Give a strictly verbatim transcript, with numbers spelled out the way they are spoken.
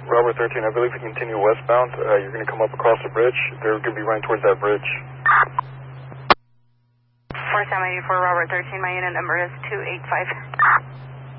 Robert thirteen, I believe if you continue westbound, uh, you're going to come up across the bridge. They're going to be running towards that bridge. four seven eight four, Robert thirteen, my unit number is two eight five.